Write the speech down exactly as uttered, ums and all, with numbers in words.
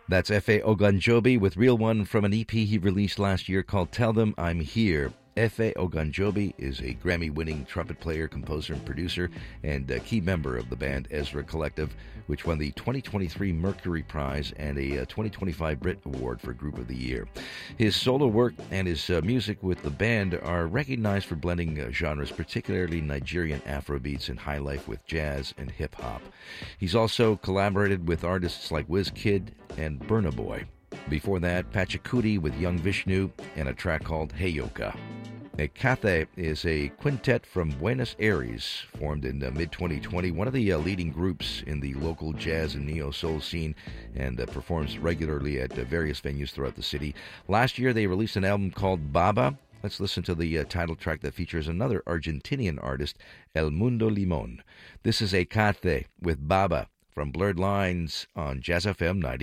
That's Efe Ogunjobi with Real One from an E P he released last year called Tell Them I'm Here. Efe Ogunjobi is a Grammy-winning trumpet player, composer, and producer, and a key member of the band Ezra Collective, which won the twenty twenty-three Mercury Prize and a twenty twenty-five Brit Award for Group of the Year. His solo work and his uh, music with the band are recognized for blending uh, genres, particularly Nigerian Afrobeats and highlife with jazz and hip-hop. He's also collaborated with artists like Wizkid and Burna Boy. Before that, Pachacudi with Young Vishnu and a track called Heyoka. Ekathe is a quintet from Buenos Aires, formed in uh, mid twenty twenty, one of the uh, leading groups in the local jazz and neo-soul scene, and uh, performs regularly at uh, various venues throughout the city. Last year, they released an album called Baba. Let's listen to the uh, title track that features another Argentinian artist, El Mundo Limon. This is Ekathe with Baba from Blurred Lines on Jazz F M ninety.